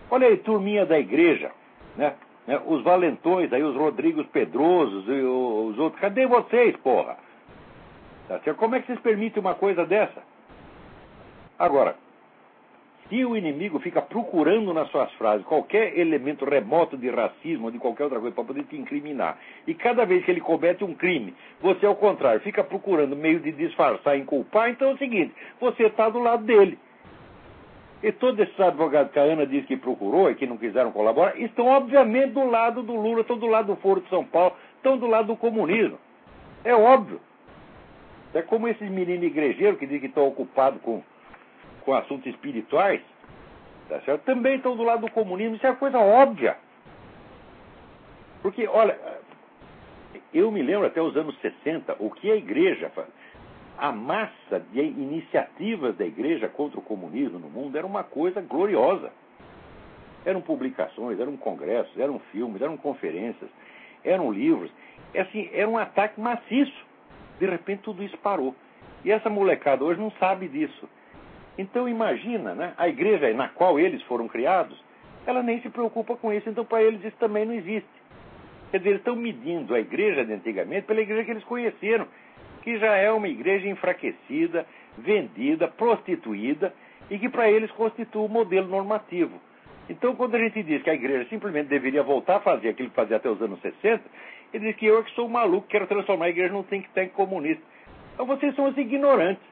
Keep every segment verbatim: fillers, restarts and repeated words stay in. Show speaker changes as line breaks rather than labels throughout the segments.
Olha aí, turminha da igreja, né? né? Os valentões, aí os Rodrigos Pedrosos e os outros. Cadê vocês, porra? Tá certo? Como é que vocês permitem uma coisa dessa? Agora, se o inimigo fica procurando nas suas frases qualquer elemento remoto de racismo ou de qualquer outra coisa para poder te incriminar, e cada vez que ele comete um crime, você, ao contrário, fica procurando meio de disfarçar e inculpar, então é o seguinte, você está do lado dele. E todos esses advogados que a Ana disse que procurou e que não quiseram colaborar, estão obviamente do lado do Lula, estão do lado do Foro de São Paulo, estão do lado do comunismo. É óbvio. É como esses meninos igrejeiros que dizem que estão ocupados com, com assuntos espirituais, tá certo? Também estão do lado do comunismo. Isso é uma coisa óbvia. Porque, olha, eu me lembro até os anos sessenta, o que a igreja faz. A massa de iniciativas da igreja contra o comunismo no mundo era uma coisa gloriosa. Eram publicações, eram congressos, eram filmes, eram conferências, eram livros. É assim, era um ataque maciço. De repente tudo isso parou. E essa molecada hoje não sabe disso. Então imagina, né, a igreja na qual eles foram criados, ela nem se preocupa com isso. Então para eles isso também não existe. Quer dizer, eles estão medindo a igreja de antigamente pela igreja que eles conheceram, que já é uma igreja enfraquecida, vendida, prostituída, e que para eles constitui o modelo normativo. Então, quando a gente diz que a igreja simplesmente deveria voltar a fazer aquilo que fazia até os anos sessenta, ele diz que eu é que sou maluco, quero transformar a igreja num think tank comunista. Então vocês são os ignorantes.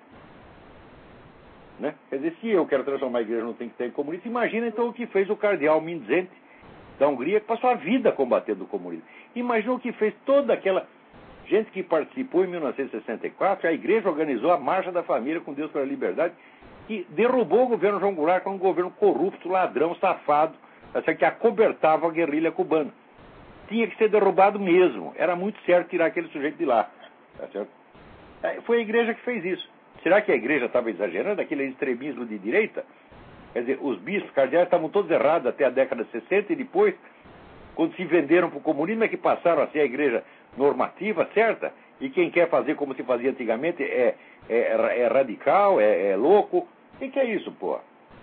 Né? Quer dizer, se eu quero transformar a igreja num think tank comunista, imagina então o que fez o cardeal Mindszenty da Hungria, que passou a vida combatendo o comunismo. Imagina o que fez toda aquela gente que participou em mil novecentos e sessenta e quatro, a igreja organizou a Marcha da Família com Deus pela Liberdade, que derrubou o governo João Goulart como um governo corrupto, ladrão, safado, que acobertava a guerrilha cubana. Tinha que ser derrubado mesmo. Era muito certo tirar aquele sujeito de lá. Tá certo? Foi a igreja que fez isso. Será que a igreja estava exagerando aquele extremismo de direita? Quer dizer, os bispos cardeais estavam todos errados até a década de sessenta e depois, quando se venderam para o comunismo, é que passaram a ser a igreja normativa, certa? E quem quer fazer como se fazia antigamente é, é, é radical, é, é louco. O que, que é isso, pô?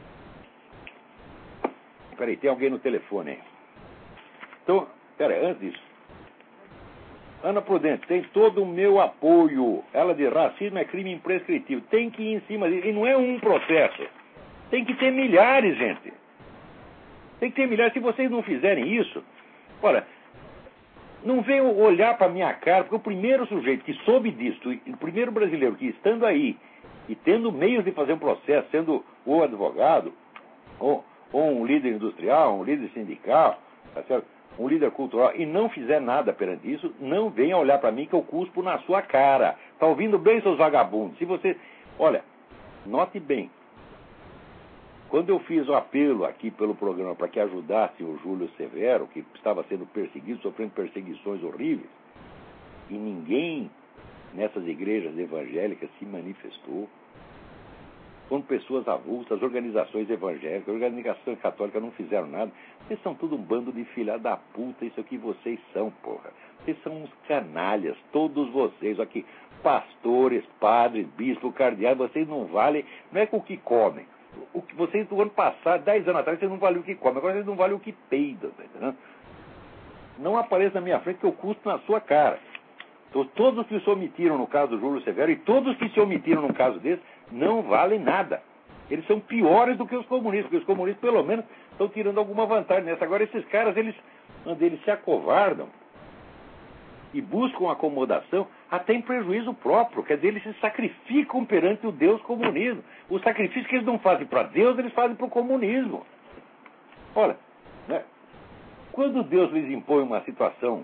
Peraí, tem alguém no telefone aí. Então, peraí, antes disso. Ana Prudente, tem todo o meu apoio. Ela diz, racismo é crime imprescritível. Tem que ir em cima disso. E não é um processo. Tem que ter milhares, gente. Tem que ter milhares. Se vocês não fizerem isso, olha, não venham olhar para a minha cara, porque o primeiro sujeito que soube disso, o primeiro brasileiro que estando aí e tendo meios de fazer um processo, sendo ou advogado, ou, ou um líder industrial, um líder sindical, tá certo? Um líder cultural, e não fizer nada perante isso, não venha olhar para mim que eu cuspo na sua cara. Tá ouvindo bem, seus vagabundos? Se você... Olha, note bem. Quando eu fiz o apelo aqui pelo programa para que ajudasse o Júlio Severo, que estava sendo perseguido, sofrendo perseguições horríveis, e ninguém nessas igrejas evangélicas se manifestou, quando pessoas avulsas, organizações evangélicas, organizações católicas não fizeram nada, vocês são tudo um bando de filha da puta, isso aqui vocês são, porra. Vocês são uns canalhas, todos vocês, aqui, pastores, padres, bispos, cardeais, vocês não valem, não é com o que comem. O que vocês do ano passado, dez anos atrás, vocês não valiam o que comem, agora vocês não valem o que peidam, tá entendendo? Não apareça na minha frente que eu custo na sua cara. Então, todos os que se omitiram no caso do Júlio Severo e todos os que se omitiram no caso desse não valem nada. Eles são piores do que os comunistas, porque os comunistas pelo menos estão tirando alguma vantagem nessa. Agora esses caras, eles, eles se acovardam e buscam acomodação até em prejuízo próprio. Quer dizer, eles se sacrificam perante o Deus comunismo. O sacrifício que eles não fazem para Deus, eles fazem para o comunismo. Olha, né? Quando Deus lhes impõe uma situação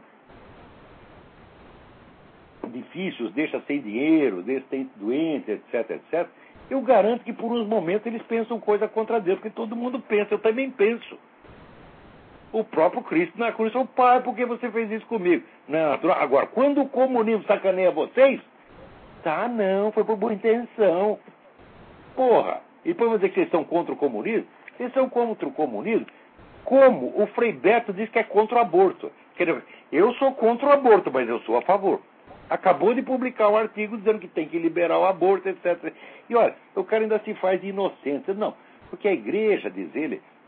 difícil, os deixa sem dinheiro, deixa doente, etc, etcétera, eu garanto que por uns momentos eles pensam coisa contra Deus, porque todo mundo pensa, eu também penso. O próprio Cristo na cruz falou, pai, por que você fez isso comigo? Não é natural. Agora, quando o comunismo sacaneia vocês, tá, não, foi por boa intenção. Porra, e depois vão dizer que vocês são contra o comunismo? Vocês são contra o comunismo? Como o Frei Beto diz que é contra o aborto. Quer dizer, eu sou contra o aborto, mas eu sou a favor. Acabou de publicar um artigo dizendo que tem que liberar o aborto, etcétera. E olha, o cara ainda se faz de inocente. Não, porque a igreja, diz ele,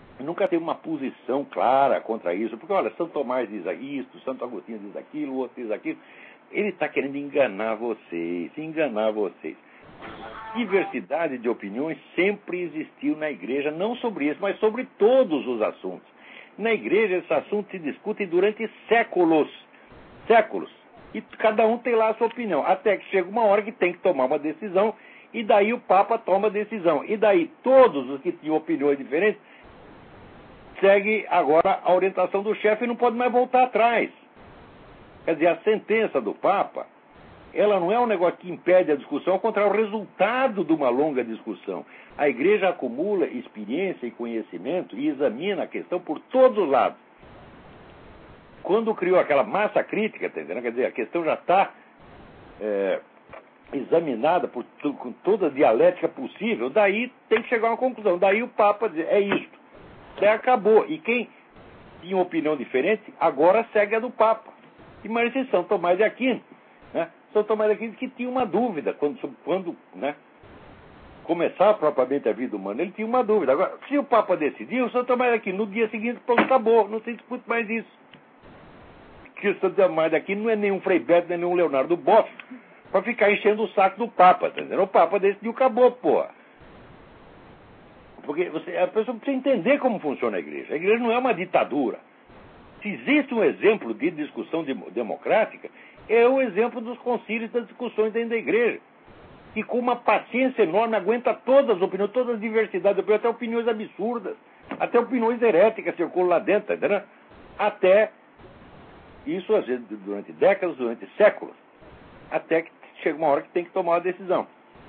nunca teve uma posição clara contra isso, porque, olha, São Tomás diz isto, Santo Agostinho diz aquilo, o outro diz aquilo. Ele está querendo enganar vocês, enganar vocês. Diversidade de opiniões sempre existiu na igreja, não sobre isso, mas sobre todos os assuntos. Na igreja, esses assuntos se discutem durante séculos. Séculos. E cada um tem lá a sua opinião. Até que chega uma hora que tem que tomar uma decisão, e daí o Papa toma a decisão. E daí todos os que tinham opiniões diferentes seguem agora a orientação do chefe e não pode mais voltar atrás. Quer dizer, a sentença do Papa, ela não é um negócio que impede a discussão, ao contrário, é o resultado de uma longa discussão. A igreja acumula experiência e conhecimento e examina a questão por todos os lados. Quando criou aquela massa crítica, tá entendendo? Quer dizer, a questão já está é, examinada por, com toda a dialética possível, daí tem que chegar a uma conclusão. Daí o Papa diz, é isto. Daí acabou. E quem tinha uma opinião diferente, agora segue a do Papa. Imagina São Tomás de Aquino, né? São Tomás de Aquino que tinha uma dúvida quando, quando né, começar propriamente a vida humana, ele tinha uma dúvida. Agora, se o Papa decidiu, São Tomás de Aquino, no dia seguinte, pronto, acabou, não se discute mais isso. Porque São Tomás de Aquino não é nenhum Frei Beto, nem nenhum Leonardo Boff, para ficar enchendo o saco do Papa, tá entendendo? O Papa decidiu, acabou, porra. Porque você, a pessoa precisa entender como funciona a igreja. A igreja não é uma ditadura. Se existe um exemplo de discussão de, democrática, é o exemplo dos concílios das discussões dentro da igreja, que com uma paciência enorme aguenta todas as opiniões, todas as diversidades de opiniões, até opiniões absurdas, até opiniões heréticas circulam lá dentro, tá entendendo? Até, isso às vezes durante décadas, durante séculos, até que chega uma hora que tem que tomar uma decisão.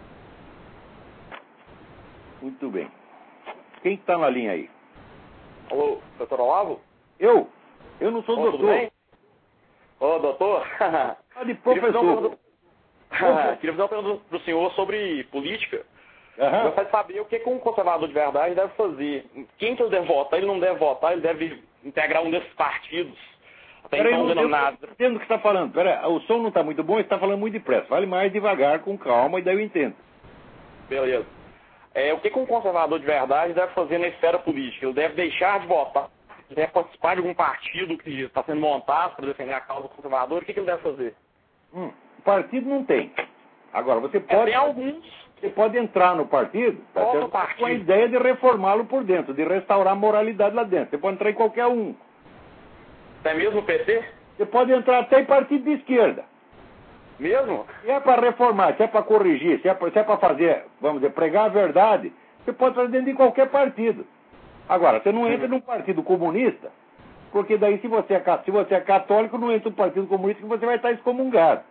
Muito bem. Quem está na linha aí?
Alô, doutor Olavo?
Eu? Eu não sou
Ô,
doutor.
tudo bem? Ô, doutor.
Ah, de professor.
Queria fazer uma pergunta para o senhor sobre política.
Uhum.
Eu gostaria de saber o que, que um conservador de verdade deve fazer. Quem que ele deve votar? Ele não deve votar, ele deve integrar um desses partidos. Até
Peraí,
então
não
denominado.
entendo, entendo o que você está falando. Pera, o som não está muito bom, você está falando muito depressa. Fale mais devagar, com calma, e daí eu entendo.
Beleza. É, o que, que um conservador de verdade deve fazer na esfera política? Ele deve deixar de votar, deve participar de algum partido que está sendo montado para defender a causa conservadora. O que, que ele deve fazer?
Hum, partido não tem. Agora, você
É,
pode,
tem alguns.
você pode entrar no partido, tá
Qual
certo?
partido?
Com a ideia de reformá-lo por dentro, de restaurar a moralidade lá dentro. Você pode entrar em qualquer um.
Até mesmo o P T?
Você pode entrar até em partido de esquerda.
Mesmo?
Se é para reformar, se é para corrigir, se é para é fazer, vamos dizer, pregar a verdade, você pode fazer dentro de qualquer partido. Agora, você não entra num partido comunista, porque daí se você é, se você é católico, não entra no partido comunista que você vai estar excomungado.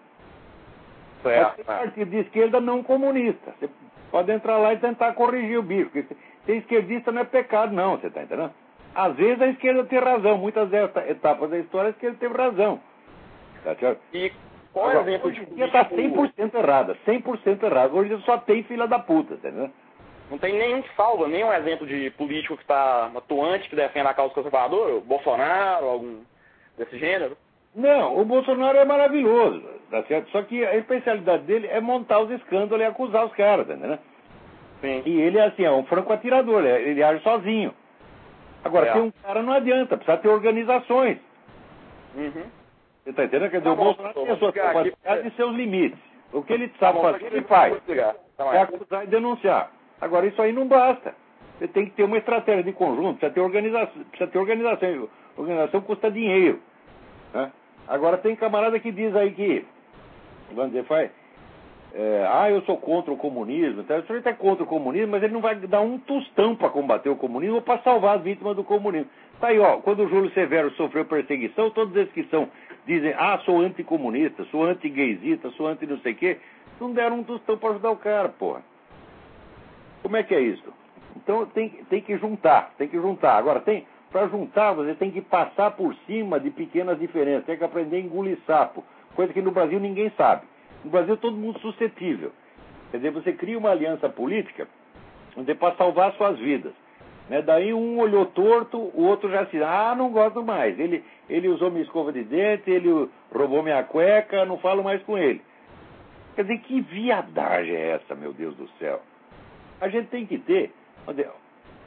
Mas tem partido de esquerda não comunista. Você pode entrar lá e tentar corrigir o bicho. Porque ser esquerdista não é pecado, não, você está entendendo? Às vezes a esquerda tem razão. Muitas etapas da história a esquerda teve razão. Tá certo?
E qual é o exemplo de político?
Está cem por cento errada, cem por cento errada. Hoje só tem filha da puta, entendeu?
Não tem nenhum que salva, nenhum exemplo de político que está atuante, que defende a causa conservadora? O Bolsonaro, algum desse gênero?
Não, o Bolsonaro é maravilhoso, tá certo? Só que a especialidade dele é montar os escândalos e acusar os caras, entendeu?
Sim.
E ele é assim, é um franco atirador, ele, ele age sozinho. Agora,
É.
tem um cara não adianta, precisa ter organizações.
Uhum.
Você está entendendo? Quer dizer,
Tá
o
bom,
Bolsonaro
doutor,
tem as suas
vou explicar aqui.
capacidades e seus limites. O que ele
Tá
sabe
bom,
fazer,
só
ele
que-
faz.
vou explicar. Tá
É
bem.
acusar e denunciar. Agora, isso aí não basta. Você tem que ter uma estratégia de conjunto, precisa ter organização. Precisa ter organização. Organização custa dinheiro. Né? Agora, tem camarada que diz aí que, vamos dizer, faz, é, ah, eu sou contra o comunismo. Então, o senhor é contra o comunismo, mas ele não vai dar um tostão para combater o comunismo ou para salvar as vítimas do comunismo. Tá aí, ó, quando o Júlio Severo sofreu perseguição, todos esses que são, dizem, ah, sou anticomunista, sou anti-gaysista, sou anti não sei o quê, não deram um tostão para ajudar o cara, porra. Como é que é isso? Então tem, tem que juntar, tem que juntar. Agora, tem, para juntar, você tem que passar por cima de pequenas diferenças, tem que aprender a engolir sapo, coisa que no Brasil ninguém sabe. No Brasil todo mundo suscetível. Quer dizer, você cria uma aliança política para salvar suas vidas. Né? Daí um olhou torto, o outro já se... Ah, não gosto mais. Ele, ele usou minha escova de dente, ele roubou minha cueca, não falo mais com ele. Quer dizer, que viadagem é essa, meu Deus do céu? A gente tem que ter...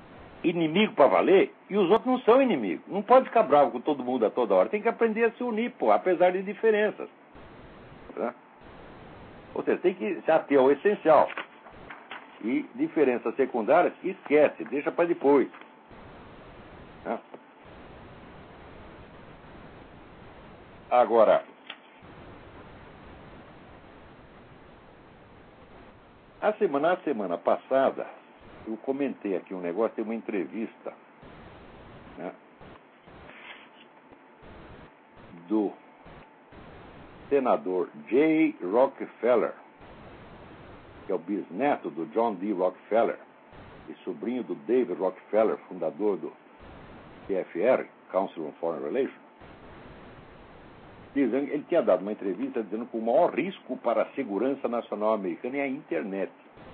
inimigo para valer e os outros não são inimigos. Não pode ficar bravo com todo mundo a toda hora. Tem que aprender a se unir, pô, apesar de diferenças. Tá? Ou seja, tem que se ater ao essencial. E diferenças secundárias, esquece, deixa para depois. Tá? Agora, a semana, a semana passada, eu comentei aqui um negócio, tem uma entrevista, né, do senador Jay Rockefeller, que é o bisneto do John D. Rockefeller e sobrinho do David Rockefeller, fundador do C F R, Council on Foreign Relations. Dizendo, ele tinha dado uma entrevista dizendo que o maior risco para a segurança nacional americana é a internet.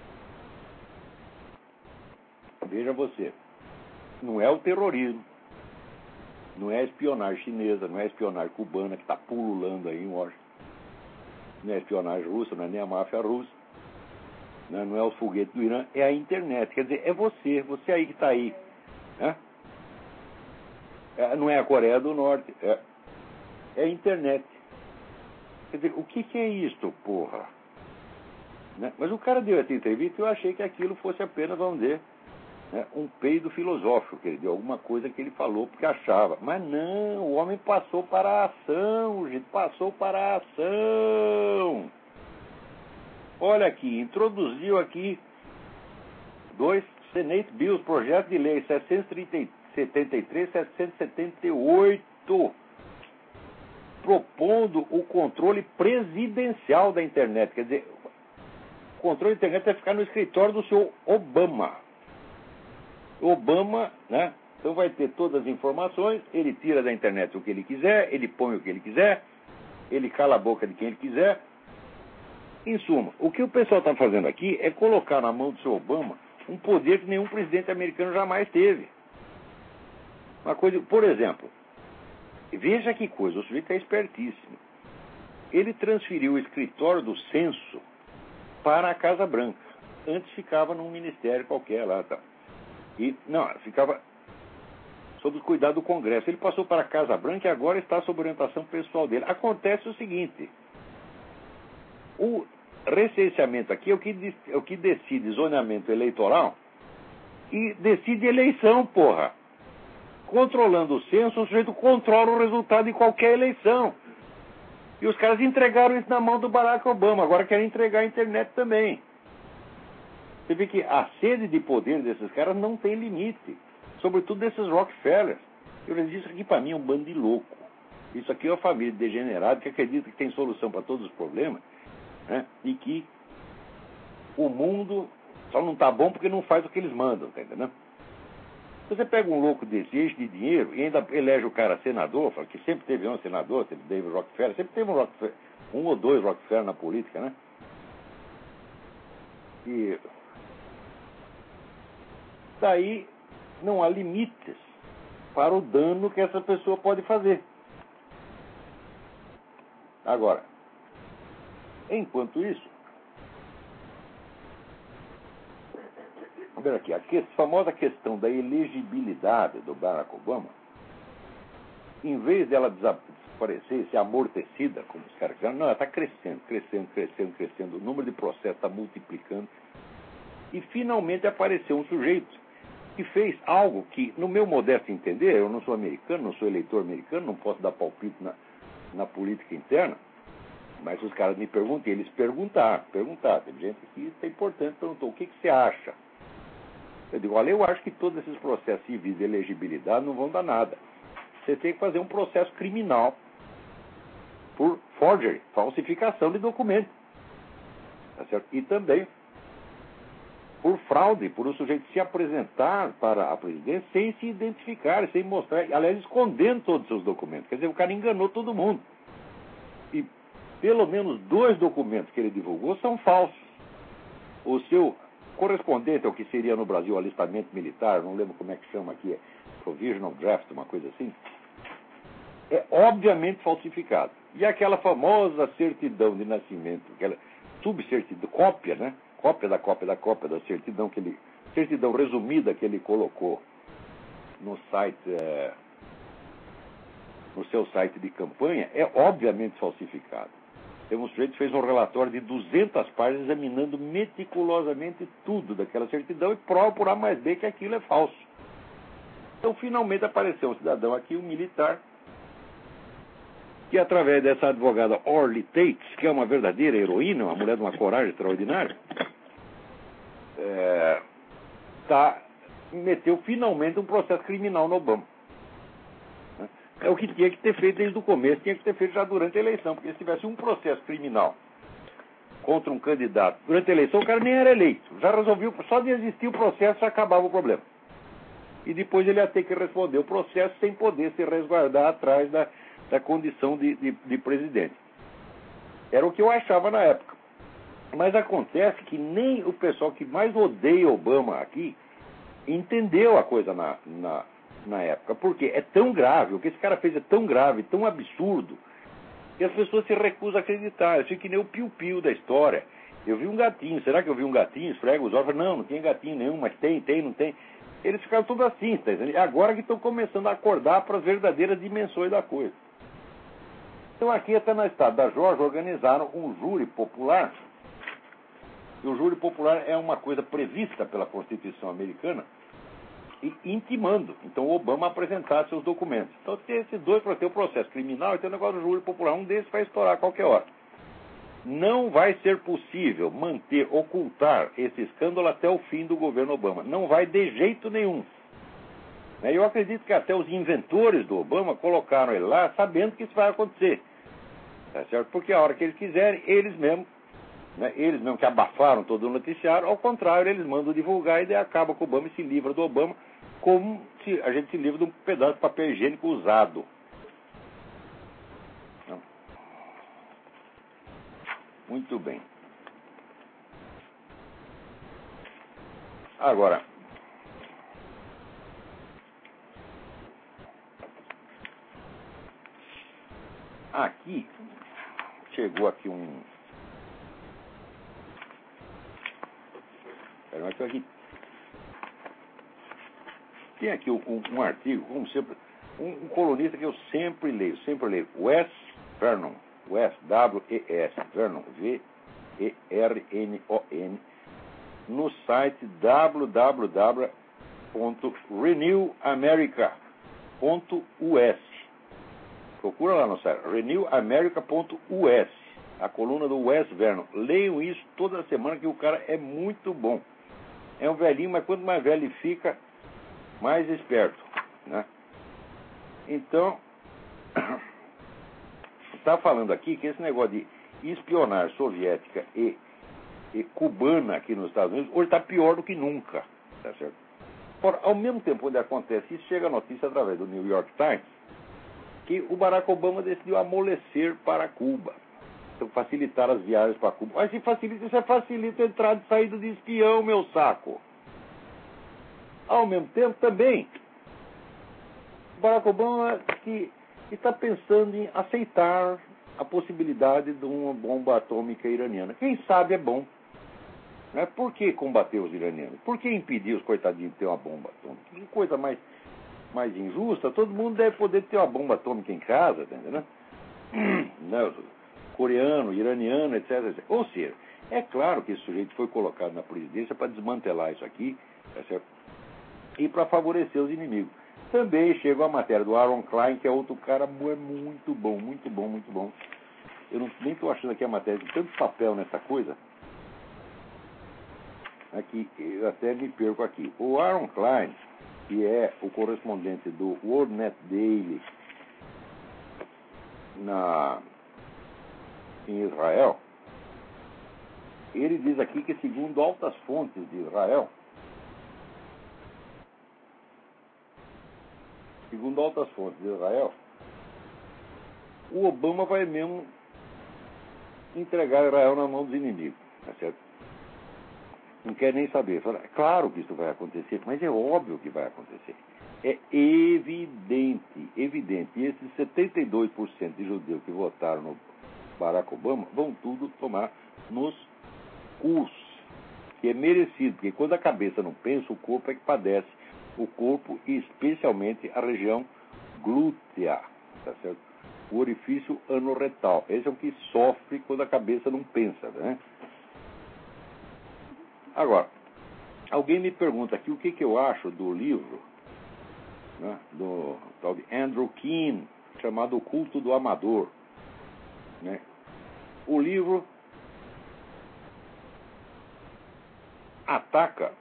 Veja você, não é o terrorismo, não é a espionagem chinesa, não é a espionagem cubana que está pululando aí em Washington, não é a espionagem russa, não é nem a máfia russa, não é, não é os foguetes do Irã, é a internet. Quer dizer, é você, você aí que está aí. Né? É, não é a Coreia do Norte, é, é a internet. Quer dizer, o que, que é isto, porra? Né? Mas o cara deu essa entrevista e eu achei que aquilo fosse apenas, vamos dizer, né, um peido filosófico, que ele deu alguma coisa que ele falou porque achava. Mas não, o homem passou para a ação, gente, passou para a ação. Olha aqui, introduziu aqui dois Senate Bills, projeto de lei setecentos e setenta e três e setecentos e setenta e oito, propondo o controle presidencial da internet. Quer dizer, o controle da internet vai ficar no escritório do senhor Obama. Obama, né? Então vai ter todas as informações, ele tira da internet o que ele quiser, ele põe o que ele quiser, ele cala a boca de quem ele quiser. Em suma, o que o pessoal está fazendo aqui é colocar na mão do senhor Obama um poder que nenhum presidente americano jamais teve. Uma coisa, por exemplo, veja que coisa, o sujeito é espertíssimo. Ele transferiu o escritório do censo para a Casa Branca. Antes ficava num ministério qualquer lá, tá? E, não, ficava sob o cuidado do Congresso. Ele passou para a Casa Branca e agora está sob orientação pessoal dele. Acontece o seguinte: o recenseamento aqui é o que, é o que decide zoneamento eleitoral e decide eleição, porra. Controlando o censo, o sujeito controla o resultado de qualquer eleição. E os caras entregaram isso na mão do Barack Obama, agora querem entregar a internet também. Você vê que a sede de poder desses caras não tem limite. Sobretudo desses Rockefellers. Eu já disse, isso aqui para mim é um bando de louco. Isso aqui é uma família degenerada que acredita que tem solução para todos os problemas, né? E que o mundo só não está bom porque não faz o que eles mandam, tá entendendo? Você pega um louco desse, enche de dinheiro e ainda elege o cara senador, fala que sempre teve um senador, teve David Rockefeller, sempre teve um, Rockefeller, um ou dois Rockefeller na política, né? E daí não há limites para o dano que essa pessoa pode fazer. Agora, enquanto isso, ver aqui, a que, famosa questão da elegibilidade do Barack Obama, em vez dela desaparecer, ser amortecida, como os caras dizem, não, ela está crescendo, crescendo, crescendo, crescendo, o número de processos está multiplicando, e finalmente apareceu um sujeito que fez algo que, no meu modesto entender, eu não sou americano, não sou eleitor americano, não posso dar palpite na, na política interna, mas os caras me perguntam, eles perguntaram, perguntaram, tem gente que isso é importante, perguntou, o que, que você acha? Eu digo, olha, eu acho que todos esses processos civis de elegibilidade não vão dar nada. Você tem que fazer um processo criminal por forgery, falsificação de documentos. Tá certo? E também por fraude, por o sujeito se apresentar para a presidência sem se identificar, sem mostrar, aliás, escondendo todos os seus documentos. Quer dizer, o cara enganou todo mundo. E pelo menos dois documentos que ele divulgou são falsos. O seu correspondente ao que seria no Brasil alistamento militar, não lembro como é que chama aqui, é provisional draft, uma coisa assim, é obviamente falsificado. E aquela famosa certidão de nascimento, aquela subcertidão, cópia, né? Cópia da cópia da cópia da certidão que ele, certidão resumida que ele colocou no site, é, no seu site de campanha, é obviamente falsificado. Tem um sujeito que fez um relatório de duzentas páginas examinando meticulosamente tudo daquela certidão e prova por A mais B que aquilo é falso. Então, finalmente apareceu um cidadão aqui, um militar, que através dessa advogada Orly Tates, que é uma verdadeira heroína, uma mulher de uma coragem extraordinária, é, tá, meteu finalmente um processo criminal no Obama. É o que tinha que ter feito desde o começo, tinha que ter feito já durante a eleição, porque se tivesse um processo criminal contra um candidato durante a eleição, o cara nem era eleito. Já resolveu, só de existir o processo já acabava o problema. E depois ele ia ter que responder o processo sem poder se resguardar atrás da, da condição de, de, de presidente. Era o que eu achava na época. Mas acontece que nem o pessoal que mais odeia Obama aqui entendeu a coisa na, na, na época. Porque é tão grave, o que esse cara fez é tão grave, tão absurdo, que as pessoas se recusam a acreditar. Eu fico que nem o piu-piu da história. Eu vi um gatinho, será que eu vi um gatinho? Esfrega os olhos, não, não tem gatinho nenhum, mas tem, tem, não tem. Eles ficaram tudo assim, tá entendendo? Agora que estão começando a acordar para as verdadeiras dimensões da coisa. Então aqui até no estado da Geórgia organizaram um júri popular. E o júri popular é uma coisa prevista pela Constituição americana e intimando. Então o Obama apresentar seus documentos. Então tem esses dois para ter o processo criminal e tem o negócio do júri popular. Um desses vai estourar a qualquer hora. Não vai ser possível manter, ocultar esse escândalo até o fim do governo Obama. Não vai de jeito nenhum. Eu acredito que até os inventores do Obama colocaram ele lá sabendo que isso vai acontecer. Tá certo? Porque a hora que eles quiserem, eles mesmos, né, eles mesmos que abafaram todo o noticiário, ao contrário, eles mandam divulgar e daí acaba com o Obama e se livra do Obama como se a gente se livra de um pedaço de papel higiênico usado. Muito bem. Agora, aqui, chegou aqui um... Pera, mas aqui... Tem aqui um, um artigo, como sempre, um, um colunista que eu sempre leio, sempre leio, Wes Vernon. Wes, W E S, Vernon, V E R N O N, no site w w w ponto renew america ponto u s. Procura lá no site, renew america ponto u s, a coluna do Wes Vernon. Leiam isso toda semana que o cara é muito bom. É um velhinho, mas quanto mais velho ele fica, mais esperto, né? Então... está falando aqui que esse negócio de espionagem soviética e, e cubana aqui nos Estados Unidos hoje está pior do que nunca, tá certo? Ora, ao mesmo tempo onde acontece isso, chega a notícia através do New York Times que o Barack Obama decidiu amolecer para Cuba, então facilitar as viagens para Cuba. Mas se facilita, isso é facilita a entrada e saída de espião, meu saco. Ao mesmo tempo também, o Barack Obama que está pensando em aceitar a possibilidade de uma bomba atômica iraniana. Quem sabe é bom. Né? Por que combater os iranianos? Por que impedir os coitadinhos de ter uma bomba atômica? Que coisa mais, mais injusta. Todo mundo deve poder ter uma bomba atômica em casa, tá entendendo? Né? Coreano, iraniano, etc, etcétera. Ou seja, é claro que esse sujeito foi colocado na presidência para desmantelar isso aqui, tá certo? E para favorecer os inimigos. Também chegou a matéria do Aaron Klein, que é outro cara muito bom, muito bom, muito bom. Eu não, nem estou achando aqui a matéria, tem tanto papel nessa coisa, aqui, eu até me perco aqui. O Aaron Klein, que é o correspondente do World Net Daily na, em Israel, ele diz aqui que, segundo altas fontes de Israel, Segundo altas fontes de Israel, o Obama vai mesmo entregar Israel na mão dos inimigos, tá certo? Não quer nem saber. Fala, é claro que isso vai acontecer, mas é óbvio que vai acontecer. É evidente, evidente. E esses setenta e dois por cento de judeus que votaram no Barack Obama vão tudo tomar nos cus, que é merecido, porque quando a cabeça não pensa, o corpo é que padece o corpo e especialmente a região glútea, tá certo? O orifício anorretal. Esse é o que sofre quando a cabeça não pensa, né? Agora, alguém me pergunta aqui o que, que eu acho do livro, né, do tal de Andrew Keane, chamado O Culto do Amador, né? O livro ataca,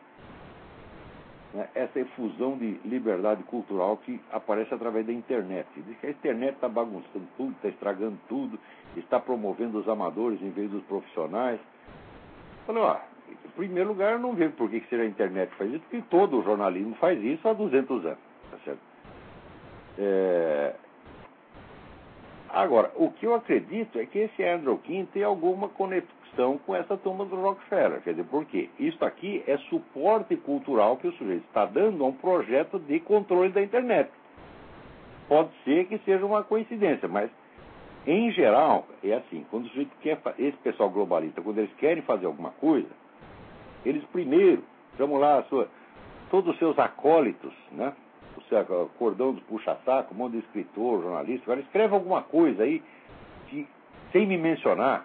né, essa efusão de liberdade cultural que aparece através da internet. Diz que a internet está bagunçando tudo, está estragando tudo, está promovendo os amadores em vez dos profissionais. Falei, ó, em primeiro lugar, eu não vejo por que seja a internet que faz isso, porque todo o jornalismo faz isso há duzentos anos, tá certo? É... Agora, o que eu acredito é que esse Andrew Keane tem alguma conexão com essa turma do Rockefeller. Quer dizer, por quê? Isso aqui é suporte cultural que o sujeito está dando a um projeto de controle da internet. Pode ser que seja uma coincidência, mas, em geral, é assim. Quando o sujeito quer, esse pessoal globalista, quando eles querem fazer alguma coisa, eles primeiro, chamam lá a sua, todos os seus acólitos, né? O seu cordão dos puxa-saco, um monte de escritor, jornalista, agora escreve alguma coisa aí que, sem me mencionar,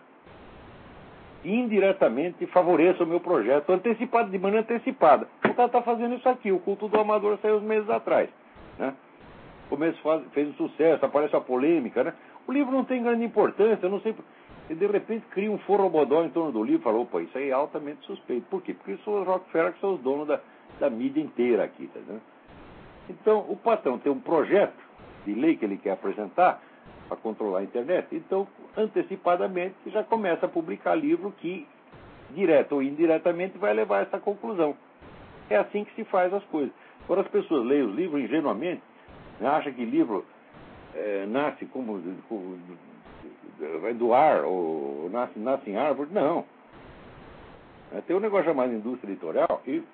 indiretamente favoreça o meu projeto, antecipado, de maneira antecipada. O cara está fazendo isso aqui, o Culto do Amador saiu uns meses atrás, né? O mês faz, fez um sucesso, aparece a polêmica, né? O livro não tem grande importância, eu não sei... E de repente cria um forrobodó em torno do livro e fala, opa, isso aí é altamente suspeito. Por quê? Porque são os Rockefeller que são os donos da, da mídia inteira aqui, tá vendo? Então, o patrão tem um projeto de lei que ele quer apresentar para controlar a internet, então, antecipadamente, já começa a publicar livro que, direto ou indiretamente, vai levar a essa conclusão. É assim que se faz as coisas. Quando as pessoas leem os livros ingenuamente, acham que livro é, nasce como, como vai do ar, ou nasce, nasce em árvore. Não. Tem um negócio chamado indústria editorial e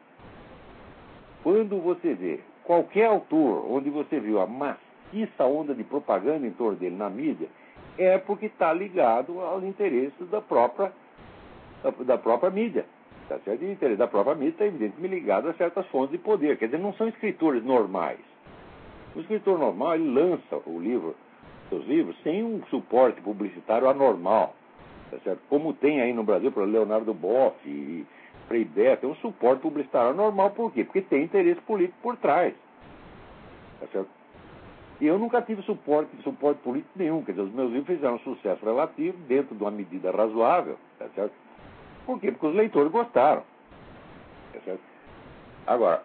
quando você vê qualquer autor onde você viu a maciça onda de propaganda em torno dele na mídia, é porque está ligado aos interesses da própria, da, da própria mídia. Tá certo? E o interesse da própria mídia está evidentemente ligado a certas fontes de poder. Quer dizer, não são escritores normais. O escritor normal, ele lança o livro, seus livros, sem um suporte publicitário anormal. Tá certo? Como tem aí no Brasil, para Leonardo Boff e Frei Beto, é um suporte publicitário anormal. Por quê? Porque tem interesse político por trás. Tá certo? E eu nunca tive suporte, suporte político nenhum. Quer dizer, os meus livros fizeram um sucesso relativo, dentro de uma medida razoável. Tá certo? Por quê? Porque os leitores gostaram. Tá certo? Agora,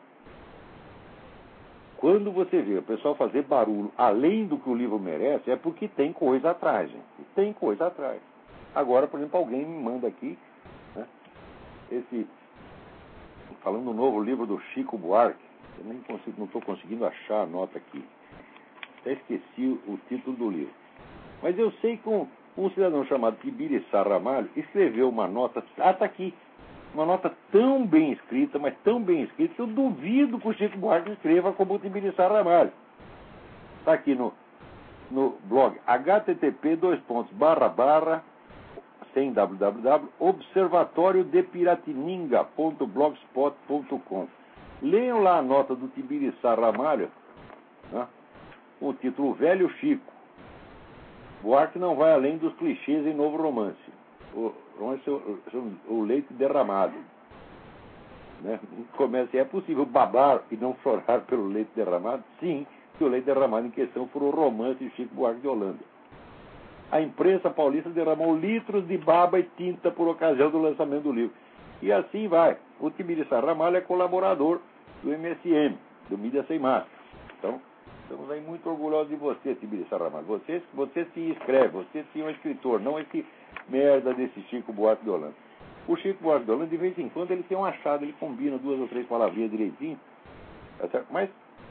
quando você vê o pessoal fazer barulho além do que o livro merece, é porque tem coisa atrás, gente. Tem coisa atrás. Agora, por exemplo, alguém me manda aqui, né, esse, falando do novo livro do Chico Buarque, eu nem consigo, não estou conseguindo achar a nota aqui. Até esqueci o título do livro. Mas eu sei que um, um cidadão chamado Tibiriçá Ramalho escreveu uma nota, ah, está aqui, uma nota tão bem escrita, mas tão bem escrita, que eu duvido que o Chico Buarque escreva como o Tibiriçá Ramalho. Está aqui no, no blog http dois pontos barra barra sem www observatório de piratininga ponto blogspot ponto com. Leiam lá a nota do Tibiriçá Ramalho, né, com o título Velho Chico. Buarque não vai além dos clichês em Novo Romance. O, o, o leite derramado. Né? Começa, é possível babar e não chorar pelo leite derramado? Sim, se o leite derramado em questão for o romance de Chico Buarque de Holanda. A imprensa paulista derramou litros de baba e tinta por ocasião do lançamento do livro. E assim vai. O Tibiriçá Ramalho é colaborador do M S M, do Mídia Sem Máscara. Então, estamos aí muito orgulhosos de você, Tibiriçá Ramalho. Você, você se escreve, você sim é um escritor, não esse merda desse Chico Buarque de Holanda. O Chico Buarque de Holanda, de vez em quando, ele tem um achado, ele combina duas ou três palavrinhas direitinho, tá certo? Mas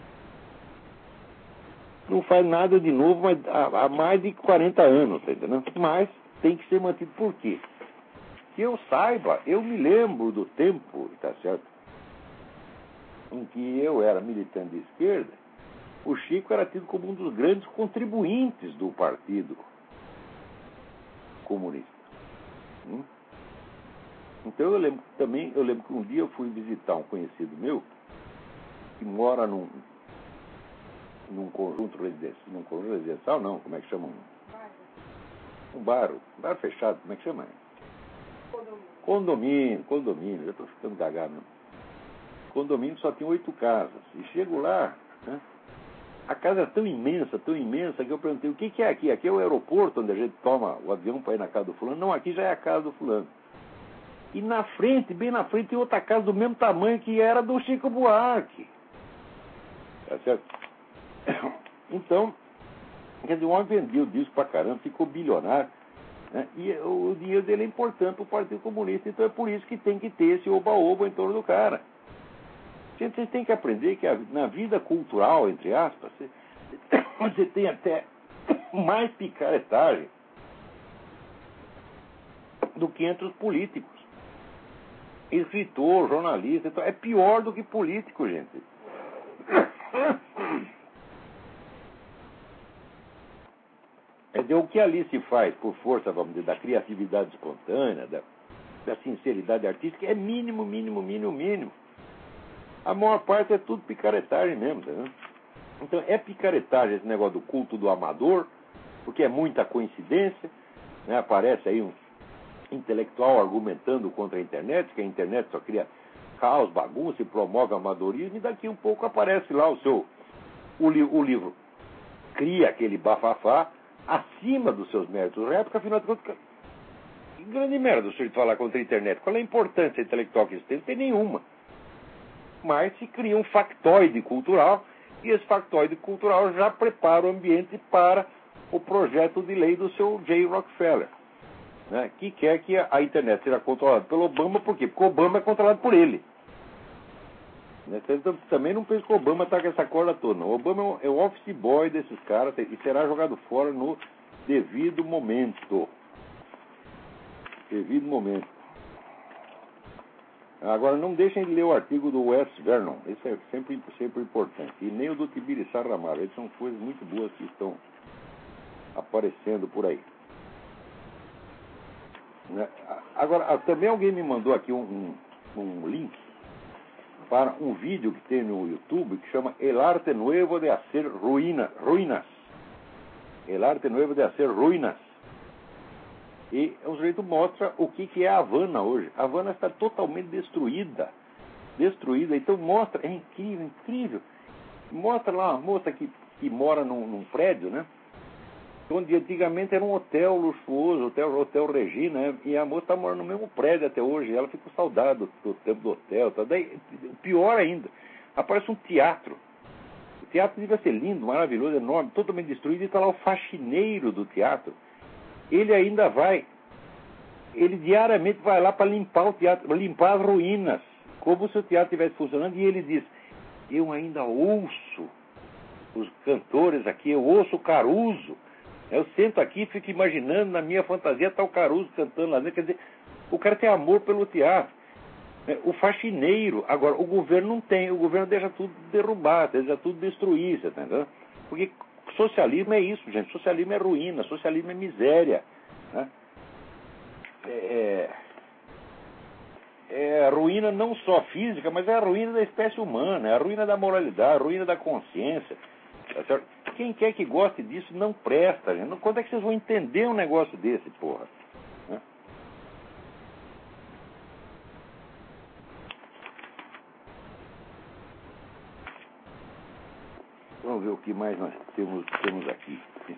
não faz nada de novo mas há, há mais de quarenta anos, tá entendendo? Mas tem que ser mantido. Por quê? Que eu saiba, eu me lembro do tempo, tá certo, em que eu era militante de esquerda, o Chico era tido como um dos grandes contribuintes do Partido Comunista. Hum? Então eu lembro também, eu lembro que um dia eu fui visitar um conhecido meu, que mora num, num conjunto residencial, num conjunto residencial não, como é que chama? Um bar, um bar fechado, como é que chama? Condomínio. Condomínio, condomínio, já estou ficando cagado. Não. Condomínio só tem oito casas. E chego lá, né? A casa é tão imensa, tão imensa, que eu perguntei, o que, que é aqui? Aqui é o aeroporto onde a gente toma o avião para ir na casa do fulano? Não, aqui já é a casa do fulano. E na frente, bem na frente, tem outra casa do mesmo tamanho que era do Chico Buarque. Tá certo? Então, quer dizer, o homem vendeu o disco pra caramba, ficou bilionário, né? E o dinheiro dele é importante para o Partido Comunista, então é por isso que tem que ter esse oba-oba em torno do cara. Gente, vocês têm que aprender que a, na vida cultural, entre aspas, você, você tem até mais picaretagem do que entre os políticos. Escritor, jornalista, então, é pior do que político, gente. É de o que ali se faz por força, vamos dizer, da criatividade espontânea, da, da sinceridade artística, é mínimo, mínimo, mínimo, mínimo. A maior parte é tudo picaretagem mesmo, né? Então é picaretagem esse negócio do culto do amador, porque é muita coincidência, né? Aparece aí um intelectual argumentando contra a internet, que a internet só cria caos, bagunça e promove amadorismo, e daqui um pouco aparece lá o seu o, li, o livro cria aquele bafafá acima dos seus méritos reais, porque afinal de contas, que grande merda o sujeito falar contra a internet. Qual é a importância intelectual que isso tem? Não tem nenhuma. Mas se cria um factoide cultural, e esse factoide cultural já prepara o ambiente para o projeto de lei do seu J. Rockefeller, né, que quer que a internet seja controlada pelo Obama. Por quê? Porque o Obama é controlado por ele. Né? Então, também não penso que o Obama está com essa corda toda. Não. O Obama é o office boy desses caras e será jogado fora no devido momento. Devido momento. Agora, não deixem de ler o artigo do Wes Vernon. Esse é sempre, sempre importante. E nem o do Tibiriçá Ramalho. Essas são coisas muito boas que estão aparecendo por aí. Agora, também alguém me mandou aqui um, um, um link para um vídeo que tem no YouTube que chama El Arte Nuevo de Hacer Ruina, Ruinas. El Arte Nuevo de Hacer Ruinas. E o sujeito mostra o que, que é a Havana hoje. A Havana está totalmente destruída. Destruída. Então mostra, é incrível, incrível. Mostra lá uma moça que, que mora num, num prédio, né? Onde antigamente era um hotel luxuoso, hotel, hotel Regina, né? E a moça está morando no mesmo prédio até hoje. E ela fica com saudade do, do tempo do hotel. Tá? Daí, pior ainda, aparece um teatro. O teatro devia ser lindo, maravilhoso, enorme, totalmente destruído. E está lá o faxineiro do teatro. Ele ainda vai, ele diariamente vai lá para limpar o teatro, limpar as ruínas, como se o teatro estivesse funcionando. E ele diz, eu ainda ouço os cantores aqui, eu ouço o Caruso. Eu sento aqui e fico imaginando, na minha fantasia está o Caruso cantando lá dentro. Quer dizer, o cara tem amor pelo teatro. O faxineiro, agora, o governo não tem, o governo deixa tudo derrubar, deixa tudo destruir, você tá entendendo? Porque socialismo é isso, gente. Socialismo é ruína, socialismo é miséria. Né? É, é a ruína não só física, mas é a ruína da espécie humana, é a ruína da moralidade, a ruína da consciência. Tá certo? Quem quer que goste disso não presta, gente. Quando é que vocês vão entender um negócio desse, porra? Né? Vamos ver o que mais nós temos, temos aqui.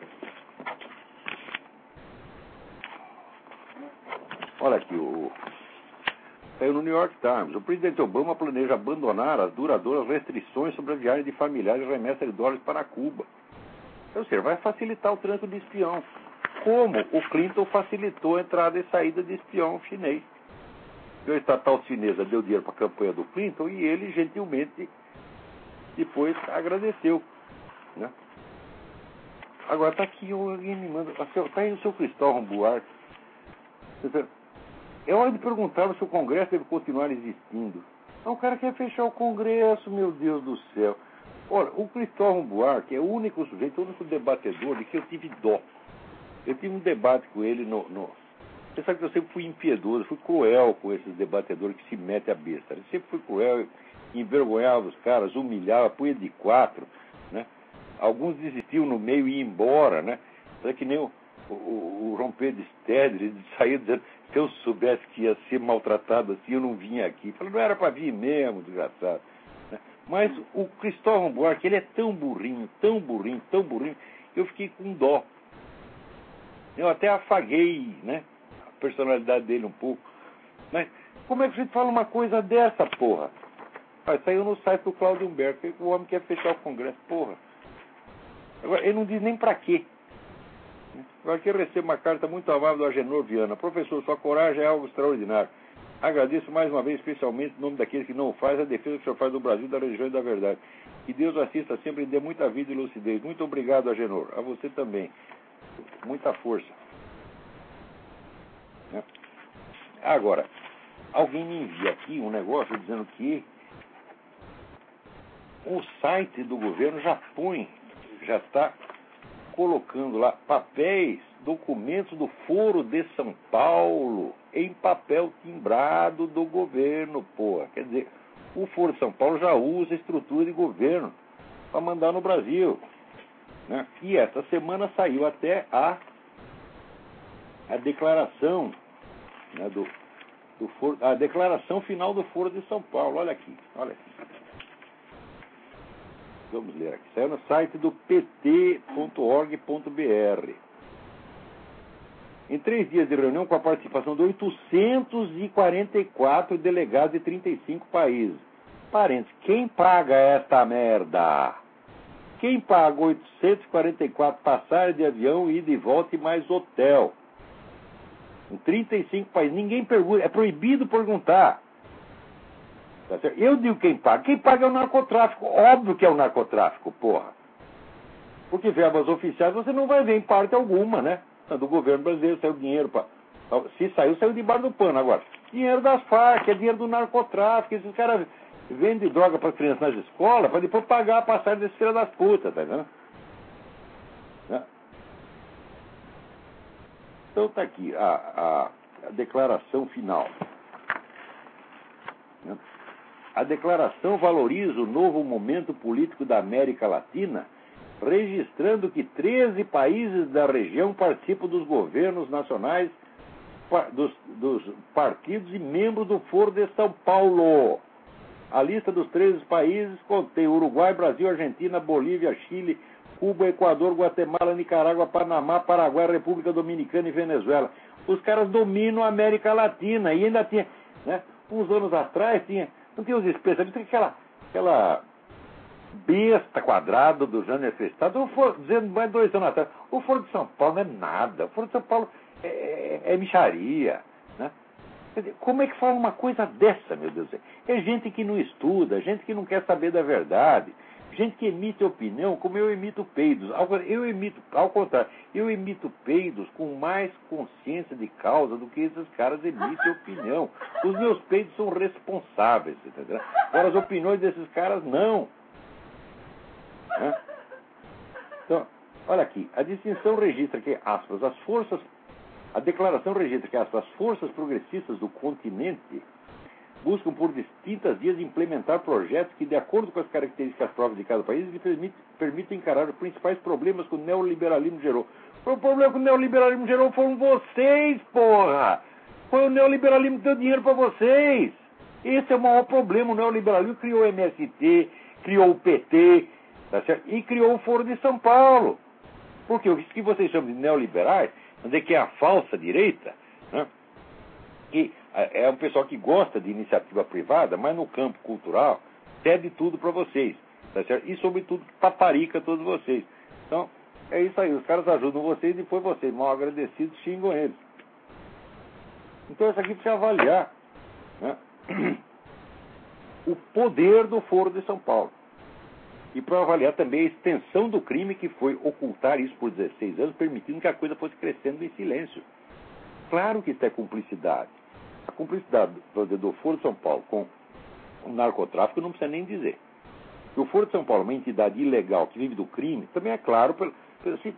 Olha aqui, o... saiu no New York Times. O presidente Obama planeja abandonar as duradouras restrições sobre a viagem de familiares e remessa de dólares para Cuba. Ou seja, vai facilitar o trânsito de espião. Como o Clinton facilitou a entrada e saída de espião chinês. O estatal chinesa deu dinheiro para a campanha do Clinton e ele gentilmente depois agradeceu. Né? Agora está aqui, alguém me manda. Está aí o seu Cristóvão Buarque. É hora de perguntar se o Congresso deve continuar existindo. Não, o cara quer fechar o Congresso, meu Deus do céu. Olha, o Cristóvão Buarque é o único sujeito, o único debatedor de que eu tive dó. Eu tive um debate com ele no... no... Você sabe que eu sempre fui impiedoso, fui cruel com esses debatedores que se metem a besta. Eu sempre fui cruel. envergonhava os caras, humilhava, punha de quatro, né? Alguns desistiam no meio e iam embora, né? É que nem o, o, o João Pedro Stedler, ele saiu dizendo, se eu soubesse que ia ser maltratado assim, eu não vinha aqui. Falei, não era para vir mesmo, desgraçado. Né? Mas o Cristóvão Buarque, ele é tão burrinho, tão burrinho, tão burrinho, eu fiquei com dó. Eu até afaguei, né, a personalidade dele um pouco. Mas como é que a gente fala uma coisa dessa, porra? Ah, saiu no site do Cláudio Humberto, que o homem quer fechar o Congresso, porra. Agora, ele não diz nem pra quê. Agora que eu recebo uma carta muito amável do Agenor Viana. Professor, sua coragem é algo extraordinário. Agradeço mais uma vez, especialmente, em nome daqueles que não faz a defesa que o senhor faz do Brasil, da religião e da verdade. Que Deus assista sempre e dê muita vida e lucidez. Muito obrigado, Agenor. A você também. Muita força. Né? Agora, alguém me envia aqui um negócio dizendo que o site do governo já põe, já está colocando lá papéis, documentos do Foro de São Paulo em papel timbrado do governo, porra. Quer dizer, o Foro de São Paulo já usa a estrutura de governo para mandar no Brasil. Né? E essa semana saiu até a, a declaração, né, do, do Foro, a declaração final do Foro de São Paulo. Olha aqui, olha aqui. Vamos ler aqui. Saiu no site do p t ponto org ponto b r. Em três dias de reunião com a participação de oitocentos e quarenta e quatro delegados de trinta e cinco países. Parentes, quem paga esta merda? Quem paga oitocentos e quarenta e quatro passagens de avião, ida e volta e mais hotel? Em trinta e cinco países. Ninguém pergunta. É proibido perguntar. Tá certo? Eu digo quem paga. Quem paga é o narcotráfico. Óbvio que é o narcotráfico, porra. Porque verbas oficiais você não vai ver em parte alguma, né? Do governo brasileiro saiu dinheiro para... Se saiu, saiu debaixo do pano. Agora, dinheiro das Farc, é dinheiro do narcotráfico. Esses caras vendem droga para crianças nas escolas para depois pagar a passagem desses filhos das putas, tá vendo? Né? Então tá aqui a, a, a declaração final. Né? A declaração valoriza o novo momento político da América Latina, registrando que treze países da região participam dos governos nacionais, dos, dos partidos e membros do Foro de São Paulo. A lista dos treze países contém Uruguai, Brasil, Argentina, Bolívia, Chile, Cuba, Equador, Guatemala, Nicarágua, Panamá, Paraguai, República Dominicana e Venezuela. Os caras dominam a América Latina e ainda tinha, né, uns anos atrás, tinha, não tinha os especialistas, aquela, aquela besta quadrada do Jânio Festado, dizendo mais dois anos atrás, o Foro de São Paulo não é nada, o Foro de São Paulo é, é, é micharia, né? Como é que fala uma coisa dessa, meu Deus? É gente que não estuda, gente que não quer saber da verdade, gente que emite opinião como eu emito peidos. Eu emito, ao contrário, eu emito peidos com mais consciência de causa do que esses caras emitem opinião. Os meus peidos são responsáveis, entendeu? Agora, as opiniões desses caras, não. Né? Então, olha aqui, a distinção registra que, aspas, as forças... A declaração registra que as forças progressistas do continente buscam por distintas vias implementar projetos que, de acordo com as características próprias de cada país, lhe permitem, permitem encarar os principais problemas que o neoliberalismo gerou. O problema que o neoliberalismo gerou foram vocês, porra! Foi o neoliberalismo que deu dinheiro para vocês! Esse é o maior problema. O neoliberalismo criou o M S T, criou o P T, tá certo? E criou o Foro de São Paulo. Porque o que vocês chamam de neoliberais, dizer que é a falsa direita, né? Que é um pessoal que gosta de iniciativa privada, mas no campo cultural cede tudo para vocês, tá certo? E sobretudo paparica todos vocês. Então, é isso aí, os caras ajudam vocês e depois vocês, mal agradecidos, xingam eles. Então isso aqui precisa avaliar, né, o poder do Foro de São Paulo. E para avaliar também a extensão do crime, que foi ocultar isso por dezesseis anos, permitindo que a coisa fosse crescendo em silêncio. Claro que isso é cumplicidade. A cumplicidade do, do Foro de São Paulo com o narcotráfico não precisa nem dizer. E o Foro de São Paulo, uma entidade ilegal que vive do crime, também é claro, pelo, pelo, assim,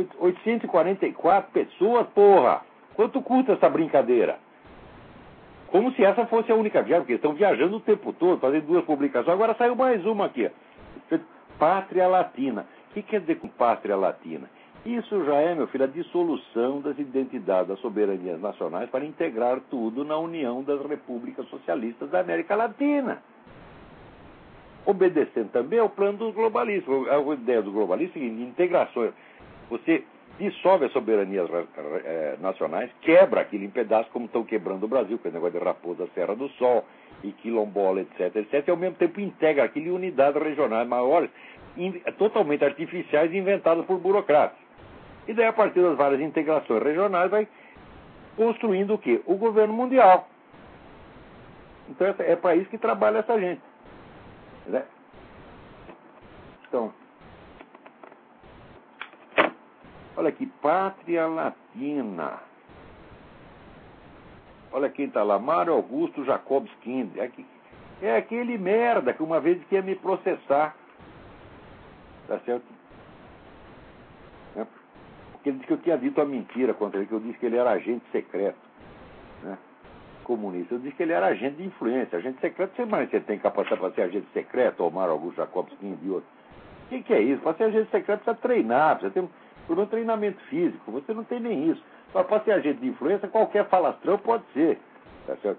oitocentos e quarenta e quatro pessoas, porra! Quanto custa essa brincadeira? Como se essa fosse a única viagem, porque estão viajando o tempo todo, fazendo duas publicações. Agora saiu mais uma aqui. Pátria Latina. O que quer dizer com Pátria Latina? Isso já é, meu filho, a dissolução das identidades, das soberanias nacionais para integrar tudo na união das repúblicas socialistas da América Latina. Obedecendo também ao plano dos globalistas. A ideia dos globalistas é a seguinte: integração. Você dissolve as soberanias eh, nacionais, quebra aquilo em pedaços, como estão quebrando o Brasil, com o negócio de Raposa Serra do Sol, e quilombola, etc, etc, e ao mesmo tempo integra aquilo em unidades regionais maiores, in, totalmente artificiais, inventadas por burocratas. E daí, a partir das várias integrações regionais, vai construindo o quê? O governo mundial. Então, é para isso que trabalha essa gente. Né? Então, olha aqui, Pátria Latina. Olha quem está lá, Mário Augusto Jacobskind. É, aqui, é aquele merda que uma vez quer me processar. Tá certo? É, porque ele disse que eu tinha dito a mentira contra ele, que eu disse que ele era agente secreto. Né? Comunista. Eu disse que ele era agente de influência. Agente secreto, você, mais você tem capacidade para ser agente secreto, ou Mário Augusto Jacobskind e outro. O que, que é isso? Para ser agente secreto precisa treinar, precisa ter por um treinamento físico. Você não tem nem isso. Só para ser agente de influência, qualquer falastrão pode ser. Tá certo?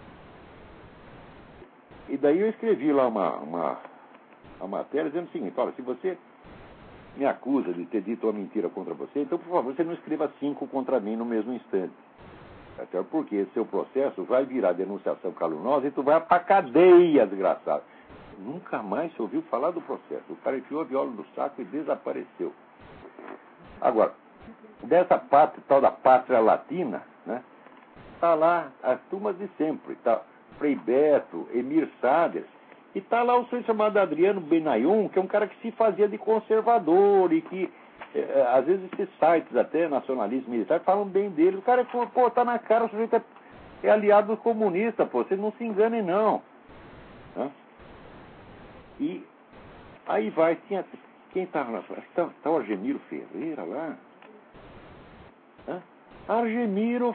E daí eu escrevi lá uma, uma, uma matéria dizendo o seguinte: olha, se você me acusa de ter dito uma mentira contra você, então, por favor, você não escreva cinco contra mim no mesmo instante. Tá certo? Porque seu processo vai virar denunciação caluniosa e tu vai pra cadeia, desgraçado. Nunca mais se ouviu falar do processo. O cara enfiou a viola no saco e desapareceu. Agora, dessa pátria, tal da Pátria Latina, né, tá lá as turmas de sempre, tá Frei Beto, Emir Sader, e tá lá o senhor chamado Adriano Benayoun, que é um cara que se fazia de conservador e que, é, às vezes, esses sites até nacionalistas militares falam bem dele. O cara, pô, tá na cara, o sujeito é, é aliado do comunista, pô, vocês não se enganem, não. Né? E aí vai, tinha... Quem estava na frente? Está tá o Argemiro Ferreira lá? Hã? Argemiro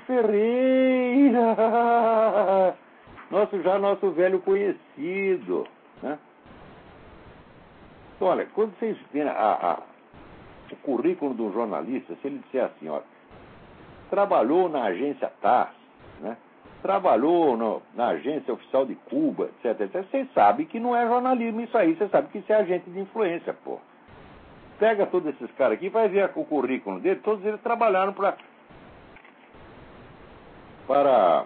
Ferreira! Nosso, já nosso velho conhecido. Né? Então, olha, quando vocês verem a, a, o currículo de um jornalista, se ele disser assim, olha, trabalhou na agência T A S, né? Trabalhou no, na agência oficial de Cuba, etc, etc, vocês sabem que não é jornalismo isso aí, vocês sabem que isso é agente de influência, pô. Pega todos esses caras aqui e vai ver o currículo dele. Todos eles trabalharam pra, para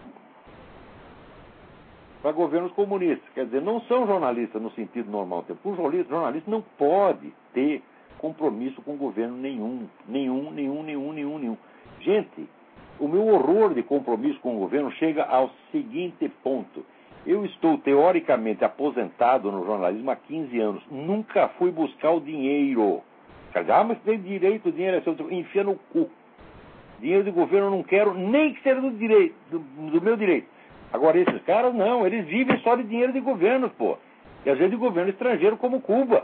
para governos comunistas. Quer dizer, não são jornalistas no sentido normal. Um jornalista, jornalista não pode ter compromisso com governo nenhum. Nenhum, nenhum, nenhum, nenhum, nenhum. Gente, o meu horror de compromisso com o governo chega ao seguinte ponto. Eu estou teoricamente aposentado no jornalismo há quinze anos. Nunca fui buscar o dinheiro. Quer dizer, ah, mas tem direito, o dinheiro é seu. Enfia no cu. Dinheiro de governo eu não quero, nem que seja do, direito, do, do meu direito. Agora, esses caras não, eles vivem só de dinheiro de governo, pô. E às vezes de governo estrangeiro como Cuba.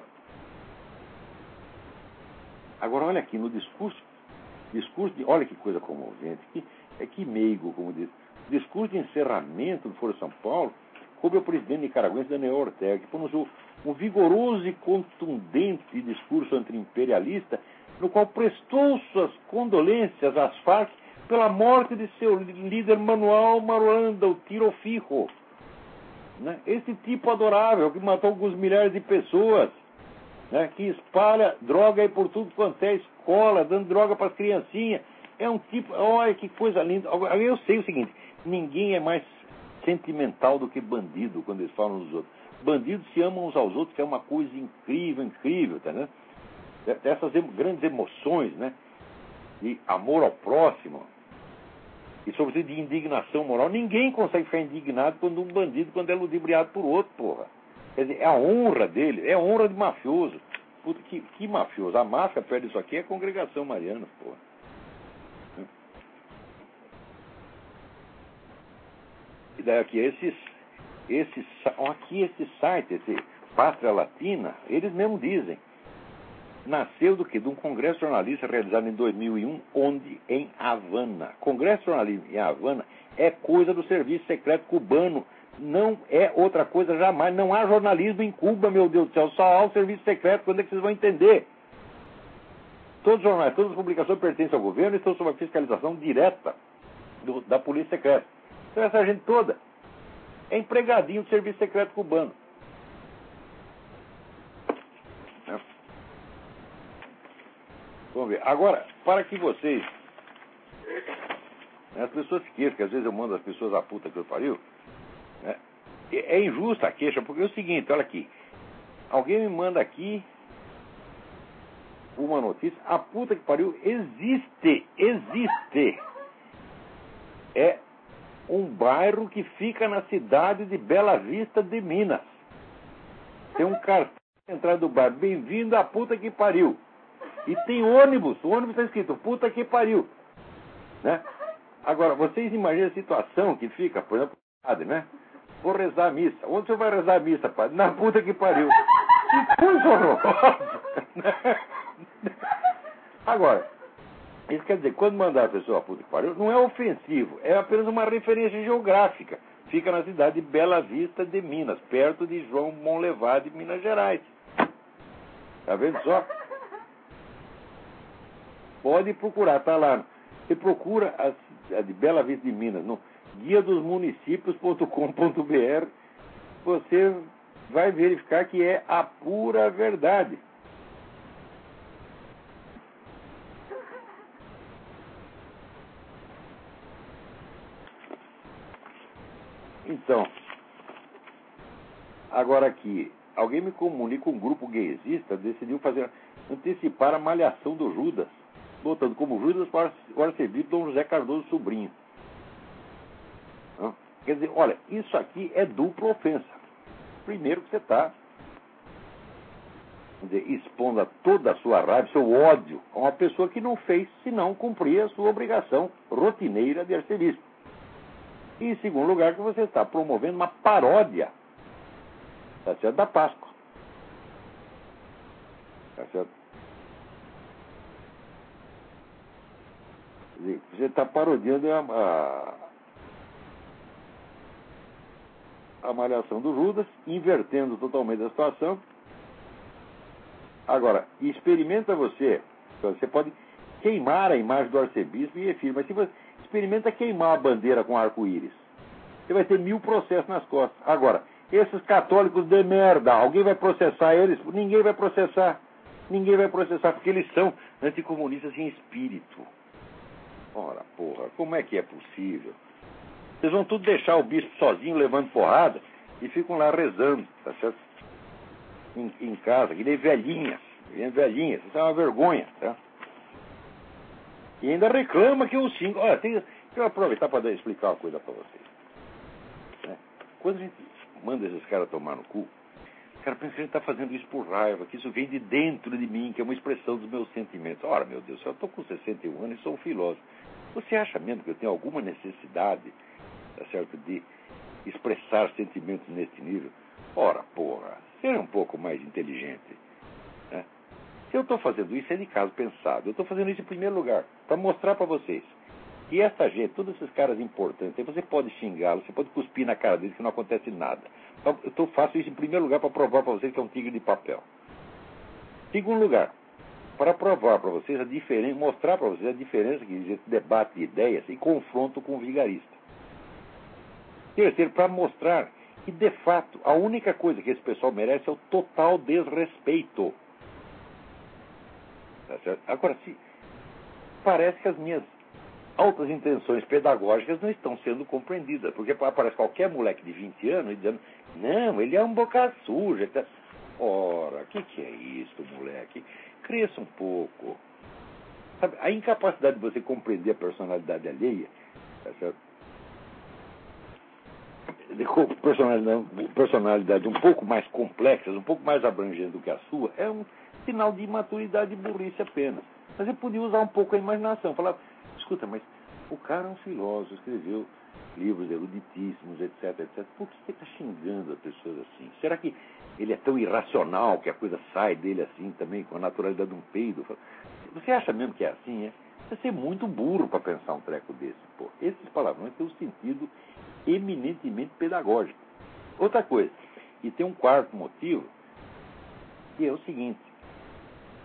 Agora, olha aqui, no discurso, discurso de, olha que coisa comovente, que, é que meigo, como diz. Discurso de encerramento do Foro de São Paulo, coube ao presidente nicaragüense Daniel Ortega, que pronunciou um vigoroso e contundente discurso anti-imperialista, no qual prestou suas condolências às Farc pela morte de seu líder Manuel Marulanda, o Tiro Fijo. Né? Esse tipo adorável, que matou alguns milhares de pessoas, né? Que espalha droga aí por tudo quanto é escola, dando droga para as criancinhas. É um tipo, olha que coisa linda. Eu sei o seguinte, ninguém é mais sentimental do que bandido quando eles falam dos outros. Bandidos se amam uns aos outros, que é uma coisa incrível, incrível, tá, né? Essas grandes emoções, né? De amor ao próximo e, sobretudo, de indignação moral. Ninguém consegue ficar indignado quando um bandido, quando é ludibriado por outro, porra. Quer dizer, é a honra dele, é a honra de mafioso. Puta, que, que mafioso. A máfia perde isso aqui, é a congregação mariana, porra. E daí aqui, esses, esses, aqui esse site, esse Pátria Latina, eles mesmos dizem, nasceu do quê? De um congresso jornalista realizado em dois mil e um, onde? Em Havana. Congresso jornalista em Havana é coisa do serviço secreto cubano. Não é outra coisa jamais. Não há jornalismo em Cuba, meu Deus do céu. Só há o serviço secreto. Quando é que vocês vão entender? Todos os jornais, todas as publicações pertencem ao governo e estão sob a fiscalização direta do, da polícia secreta. Então essa gente toda é empregadinho do serviço secreto cubano. É. Vamos ver. Agora, para que vocês... As pessoas se queixam, que às vezes eu mando as pessoas a puta que eu pariu. Né? É injusta a queixa, porque é o seguinte, olha aqui. Alguém me manda aqui uma notícia. A puta que pariu existe. Existe. É um bairro que fica na cidade de Bela Vista de Minas. Tem um cartão na entrada do bairro. Bem-vindo à puta que pariu. E tem ônibus. O ônibus está escrito puta que pariu. Né? Agora, vocês imaginam a situação que fica, por exemplo, padre, né? Vou rezar a missa. Onde você vai rezar a missa, padre? Na puta que pariu. Que coisa horrorosa. Agora, isso quer dizer, quando mandar a pessoa a puta que pariu, não é ofensivo, é apenas uma referência geográfica. Fica na cidade de Bela Vista de Minas, perto de João Monlevade, Minas Gerais. Tá vendo só? Pode procurar, tá lá. Você procura a, a de Bela Vista de Minas no guia dos municípios ponto com ponto b r, você vai verificar que é a pura verdade. Então, agora aqui, alguém me comunica, um grupo gaysista decidiu fazer, antecipar a malhação do Judas, botando como Judas para o arcebispo Dom José Cardoso Sobrinho. Não? Quer dizer, olha, isso aqui é dupla ofensa. Primeiro que você está expondo a toda a sua raiva, seu ódio, a uma pessoa que não fez senão cumprir a sua obrigação rotineira de arcebispo. E em segundo lugar, que você está promovendo uma paródia, tá certo, da Páscoa. Tá certo? Você está parodiando a, a, a malhação do Judas, invertendo totalmente a situação. Agora, experimenta você, você pode queimar a imagem do arcebispo e filho, mas se você experimenta queimar a bandeira com arco-íris, você vai ter mil processos nas costas. Agora, esses católicos de merda, alguém vai processar eles? Ninguém vai processar. Ninguém vai processar, porque eles são anticomunistas em espírito. Ora, porra, como é que é possível? Vocês vão tudo deixar o bispo sozinho levando porrada e ficam lá rezando, tá certo? Em, em casa, que nem velhinhas, velhinhas, isso é uma vergonha, tá? E ainda reclama que os cinco... Olha, tem, deixa eu aproveitar para explicar uma coisa para vocês. Né? Quando a gente manda esses caras tomar no cu, os caras pensam que a gente está fazendo isso por raiva, que isso vem de dentro de mim, que é uma expressão dos meus sentimentos. Ora, meu Deus, eu estou com sessenta e um anos e sou um filósofo. Você acha mesmo que eu tenho alguma necessidade, tá certo, de expressar sentimentos nesse nível? Ora, porra, seja um pouco mais inteligente. Né? Se eu estou fazendo isso, é de caso pensado. Eu estou fazendo isso em primeiro lugar, para mostrar para vocês que essa gente, todos esses caras importantes, você pode xingá-los, você pode cuspir na cara deles que não acontece nada. Então, eu tô, faço isso em primeiro lugar para provar para vocês que é um tigre de papel. Segundo lugar, para provar para vocês a diferença, mostrar para vocês a diferença que existe debate de ideias e confronto com o vigarista. Terceiro, para mostrar que, de fato, a única coisa que esse pessoal merece é o total desrespeito. Tá certo? Agora, se parece que as minhas altas intenções pedagógicas não estão sendo compreendidas, porque aparece qualquer moleque de vinte anos dizendo, não, ele é um boca suja. Tá... Ora, o que, que é isso, moleque? Cresça um pouco. Sabe, a incapacidade de você compreender a personalidade alheia, tá certo? De personalidade, personalidade um pouco mais complexas, um pouco mais abrangente do que a sua, é um sinal de imaturidade e burrice apenas. Mas você podia usar um pouco a imaginação, falar, escuta, mas o cara é um filósofo, escreveu livros eruditíssimos, etc, etcétera. Por que você está xingando as pessoas assim? Será que ele é tão irracional que a coisa sai dele assim também, com a naturalidade de um peido. Você acha mesmo que é assim, é? Você ser muito burro para pensar um treco desse, pô. Esses palavrões têm um sentido eminentemente pedagógico. Outra coisa, e tem um quarto motivo, que é o seguinte: